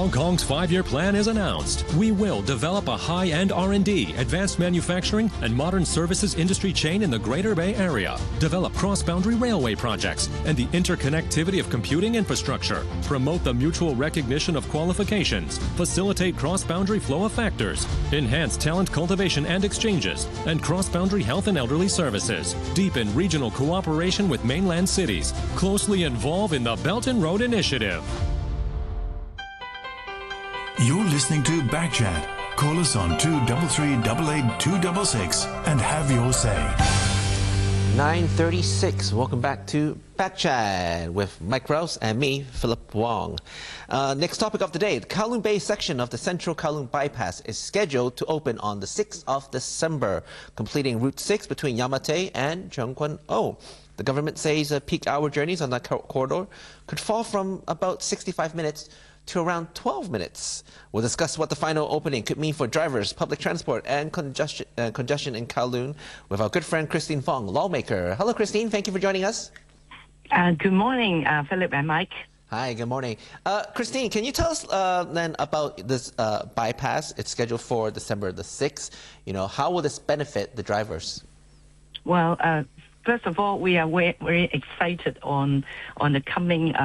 Hong Kong's 5-year plan is announced. We will develop a high-end R&D, advanced manufacturing, and modern services industry chain in the Greater Bay Area. Develop cross-boundary railway projects and the interconnectivity of computing infrastructure. Promote the mutual recognition of qualifications. Facilitate cross-boundary flow of factors. Enhance talent cultivation and exchanges. And cross-boundary health and elderly services. Deepen regional cooperation with mainland cities. Closely involve in the Belt and Road Initiative. You're listening to Backchat. Call us on 233 88 266 and have your say. 9:36. Welcome back to Backchat with Mike Rouse and me, Philip Wong. Next topic of the day. The Kowloon Bay section of the Central Kowloon Bypass is scheduled to open on the 6th of December, completing Route 6 between Yau Ma Tei and Tseung Kwan O. The government says peak hour journeys on that corridor could fall from about 65 minutes to around 12 minutes. We'll discuss what the final opening could mean for drivers, public transport, and congestion in Kowloon with our good friend Christine Fong, lawmaker. Hello, Christine. Thank you for joining us. Good morning, Philip and Mike. Hi, good morning. Christine, can you tell us then about this bypass? It's scheduled for December the 6th. You know, how will this benefit the drivers? Well, first of all, we are very excited on the coming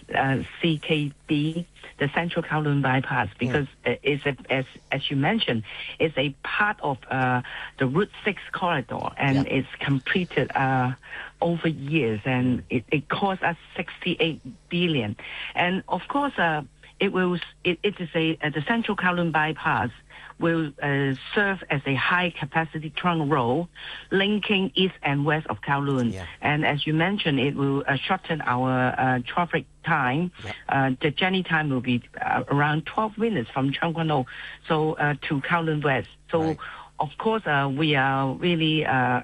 CKB, the Central Kowloon Bypass, because it's as you mentioned, it's a part of the Route 6 corridor, and it's completed over years, and it cost us 68 billion. And of course, the Central Kowloon Bypass will serve as a high-capacity trunk road linking east and west of Kowloon. And as you mentioned, it will shorten our traffic time. The journey time will be around 12 minutes from Tseung Kwan O to Kowloon West. So, of course, we are really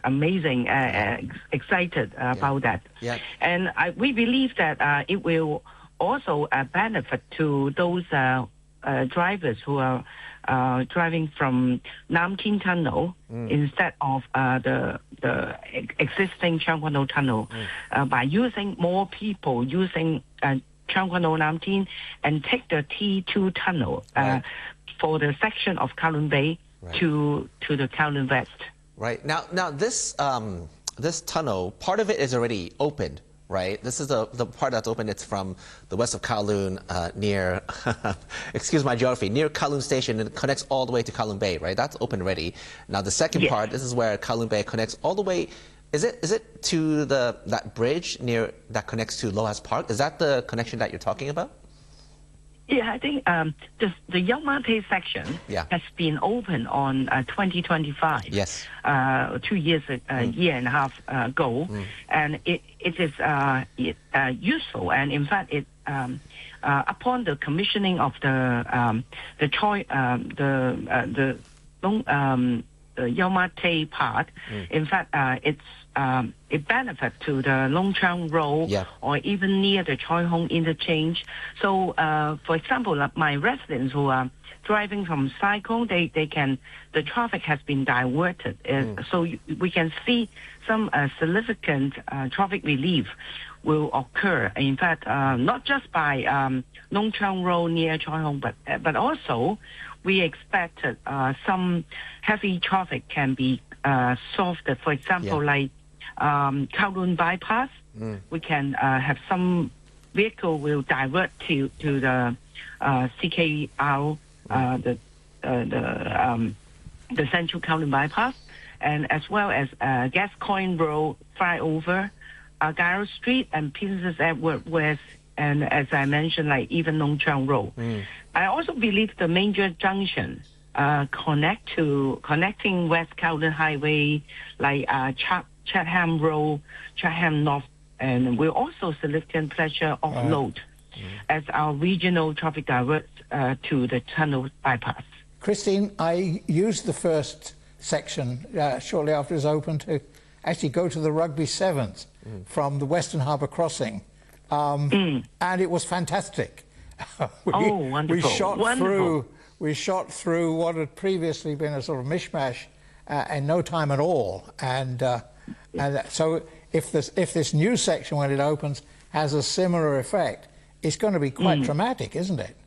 excited about that. And we believe that it will also benefit to those drivers who are driving from Nam Tin Tunnel instead of the existing Tseung Kwan O Tunnel, by using more people using Tseung Kwan O Nam Tin and take the T2 Tunnel for the section of Kowloon Bay to the Kowloon West. Right. Now this this tunnel, part of it is already opened. Right, this is the part that's open. It's from the west of Kowloon, near, excuse my geography, near Kowloon Station, and it connects all the way to Kowloon Bay. Right, that's open already. Now the second part, this is where Kowloon Bay connects all the way. Is it to that bridge near that connects to Lohas Park? Is that the connection that you're talking about? Yeah, I think the Yau Ma Tei section has been open on 2025. Yes. 2 years, year and a half ago, and it is useful. And in fact, it upon the commissioning of the Yau Ma Tei part, in fact, it benefits to the Long Chang Road or even near the Choi Hong interchange. So, for example, my residents who are driving from Sai Kung, the traffic has been diverted. So we can see some significant traffic relief will occur. In fact, not just by Long Chang Road near Choi Hong, but also we expected some heavy traffic can be solved. For example, like Kowloon Bypass, we can have some vehicle will divert to the CKR, the Central Kowloon Bypass, and as well as Gascoigne Road flyover, Argyle Street and Princess Edward West, and as I mentioned, like even Long Chang Road. I also believe the major junction connecting West Kowloon Highway, like Chatham Road, Chatham North, and will also significant pressure offload as our regional traffic diverts to the tunnel bypass. Christine, I used the first section shortly after it was opened to actually go to the Rugby Sevens from the Western Harbour Crossing, and it was fantastic. Wonderful. We shot through what had previously been a sort of mishmash in no time at all, and so if this new section when it opens has a similar effect, it's going to be quite dramatic, isn't it?